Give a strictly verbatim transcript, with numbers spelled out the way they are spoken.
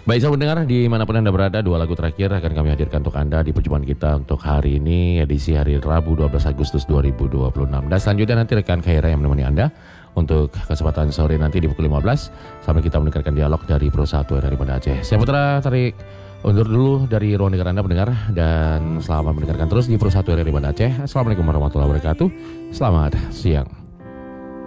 Baik sahabat pendengar, dimanapun Anda berada, dua lagu terakhir akan kami hadirkan untuk Anda di perjumpaan kita untuk hari ini, edisi hari Rabu dua belas Agustus dua ribu dua puluh enam. Dan selanjutnya nanti rekan Khaira yang menemani Anda untuk kesempatan sore nanti di pukul lima belas sampai kita mendengarkan dialog dari Pro satu dari Banda Aceh. Saya Putra tarik undur dulu dari ruang dengar Anda pendengar, dan selamat mendengarkan terus di Pro satu dari Banda Aceh. Assalamualaikum warahmatullahi wabarakatuh. Selamat siang.